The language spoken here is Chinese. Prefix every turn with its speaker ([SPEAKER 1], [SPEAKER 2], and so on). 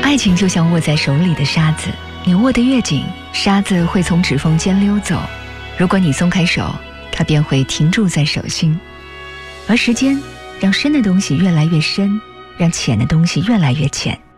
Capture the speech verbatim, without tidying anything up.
[SPEAKER 1] 爱情就像握在手里的沙子，你握得越紧，沙子会从指缝间溜走，如果你松开手，它便会停住在手心。而时间让深的东西越来越深，让浅的东西越来越浅。